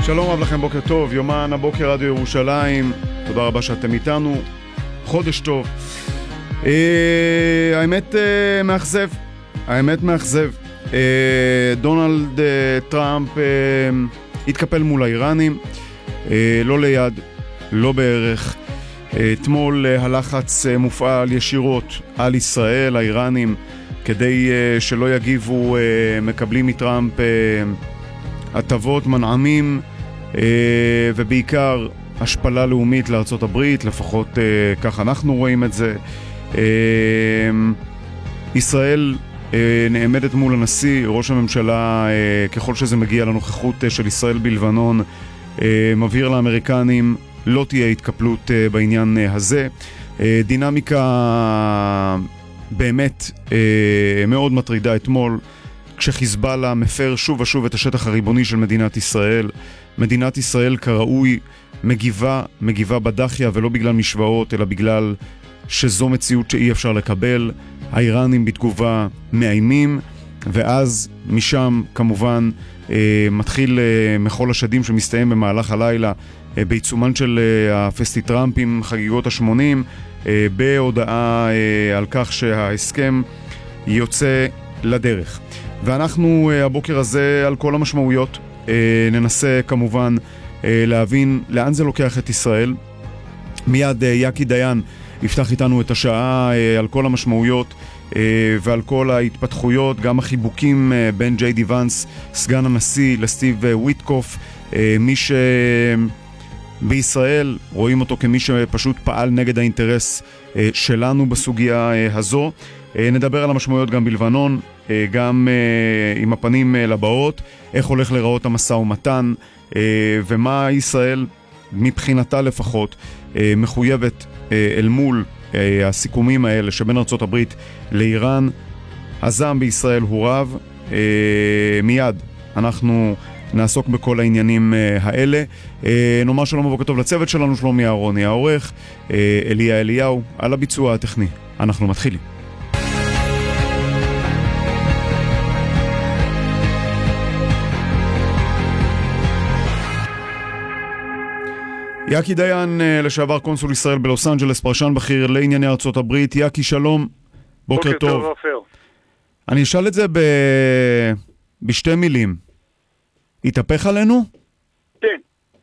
שלום רב לכם, בוקר טוב, יומן הבוקר רדיו ירושלים, תודה רבה שאתם איתנו, חודש טוב. האמת מאכזב, דונלד טראמפ התקפל מול האיראנים, לא ליד, לא בערך. אתמול הלחץ מופעל ישירות על ישראל, האיראנים, כדי שלא יגיבו, מקבלים מטראמפ הטבות, מנעמים, ובעיקר השפלה לאומית לארצות הברית, לפחות כך אנחנו רואים את זה. ישראל נעמדת מול הנשיא, ראש הממשלה, ככל שזה מגיע לנוכחות של ישראל בלבנון, מבהיר לאמריקנים, לא תהיה התקפלות בעניין הזה. דינמיקה באמת מאוד מטרידה אתמול, כשחיזבאללה מפר שוב ושוב את השטח הריבוני של מדינת ישראל. מדינת ישראל כראוי מגיבה בדחיה, ולא בגלל משוואות, אלא בגלל שזו מציאות שאי אפשר לקבל. האיראנים בתגובה מאיימים, ואז משם כמובן מתחיל מחול השדים שמסתיים במהלך הלילה בעיצומן של הפסטיטראמפים, חגיגות ה-80, בהודעה על כך שההסכם יוצא לדרך. ואנחנו הבוקר הזה על כל המשמעויות ננסה כמובן להבין לאן זה לוקח את ישראל. מיד יקי דיין יפתח איתנו את השעה על כל המשמעויות ועל כל ההתפתחויות, גם החיבוקים בין ג'יי די ונס, סגן הנשיא, לסטיב וויטקוף, מי שבישראל רואים אותו כמי שפשוט פעל נגד האינטרס שלנו בסוגיה הזו. נדבר על המשמעויות גם בלבנון, גם עם הפנים לבאות, איך הולך לראות המשא ומתן, ומה ישראל מבחינתה לפחות מחויבת אל מול הסיכומים האלה שבין ארצות הברית לאיראן. הזעם בישראל הוא רב. מיד אנחנו נעסוק בכל העניינים האלה. נאמר שלום ובוקר טוב לצוות שלנו, שלומי אהרוני העורך, אליה אליהו על הביצוע הטכני. אנחנו מתחילים. יקי דיין, לשעבר קונסול ישראל בלוס אנג'לס, פרשן בכיר לענייני ארצות הברית. יקי, שלום, בוקר טוב. עופר. אני אשאל את זה בשתי מילים. התהפך עלינו? כן.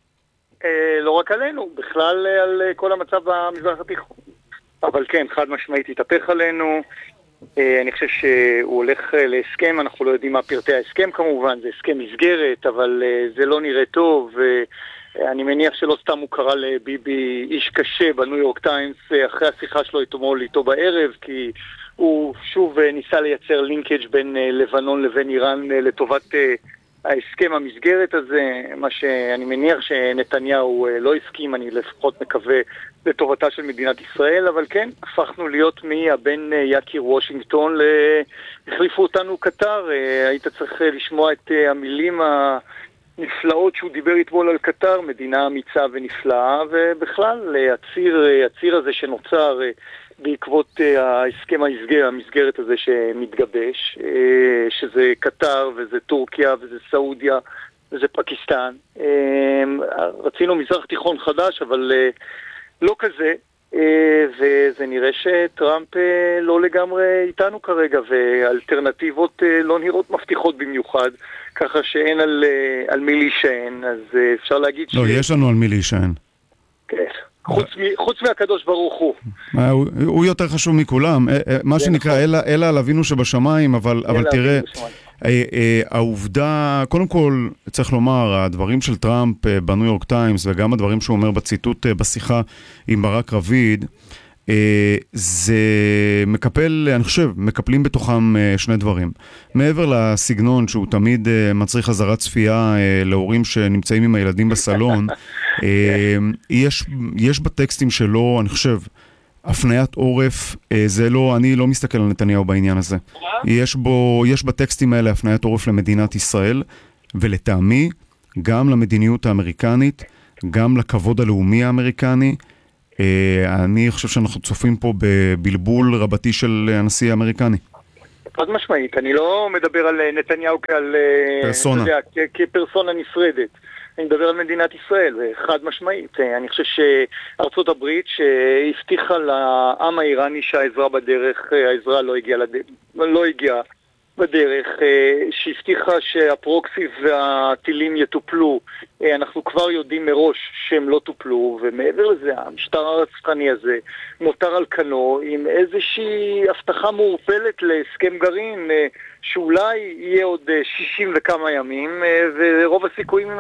לא רק עלינו, בכלל על כל המצב במזרח התיכון. אבל כן, חד משמעית התהפך עלינו. אני חושב שהוא הולך להסכם, אנחנו לא יודעים מה פרטי ההסכם כמובן, זה הסכם מסגרת, אבל זה לא נראה טוב. אני מניח שלא סתם הוא קרא לביבי איש קשה בניו יורק טיימס אחרי השיחה שלו איתו בערב, כי הוא שוב ניסה לייצר לינקג' בין לבנון לבין איראן לטובת ההסכם המסגרת הזה, מה שאני מניח שנתניהו לא הסכים, אני לפחות מקווה לטובתה של מדינת ישראל, אבל כן, הפכנו להיות מהבן יקיר וושינגטון, החליפו אותנו קטר. היית צריך לשמוע את המילים נפלאות שהוא דיבר אתמול על קטר, מדינה אמיצה ונפלאה, ובכלל הציר הזה שנוצר בעקבות ההסכם המסגרת הזה שמתגבש, שזה קטר וזה טורקיה וזה סעודיה וזה פקיסטן. רצינו מזרח תיכון חדש, אבל לא כזה, וזה נראה שטראמפ לא לגמרי איתנו כרגע, ואלטרנטיבות לא נראות מבטיחות במיוחד, ככה שאין על מי להישען. אז אפשר להגיד לא, יש לנו על מי להישען. כן, חוץ מהקדוש ברוך הוא. הוא יותר חשוב מכולם, מה שנקרא אלא על אבינו שבשמיים, אבל תראה, העובדה, קודם כל צריך לומר, הדברים של טראמפ בניו יורק טיימס, וגם הדברים שהוא אומר בציטוט בשיחה עם ברק רביד, זה מקפל, אני חושב, מקפלים בתוכם שני דברים. מעבר לסגנון שהוא תמיד מצריך חזרת צפייה להורים שנמצאים עם הילדים בסלון, יש בטקסטים שלו, אני חושב, הפניית עורף, זה לא, אני לא מסתכל על נתניהו בעניין הזה. יש בטקסטים האלה הפניית עורף למדינת ישראל, ולטעמי, גם למדיניות האמריקנית, גם לכבוד הלאומי האמריקני. אני חושב שאנחנו צופים פה בבלבול רבתי של הנשיא האמריקני. חד משמעית, אני לא מדבר על נתניהו כפרסונה נפרדת. אני מדבר על מדינת ישראל, חד משמעית. אני חושב שארצות הברית שהבטיחה לעם האיראני שהעזרה בדרך, העזרה לא הגיעה בדרך, שהבטיחה שהפרוקסי והטילים יטופלו, אנחנו כבר יודעים מראש שהם לא טופלו, ומעבר לזה, המשטר הרצחני הזה נותר על כנו עם איזושהי הבטחה מעורפלת להסכם גרעין, שאולי יהיה עוד 60 וכמה ימים, ורוב הסיכויים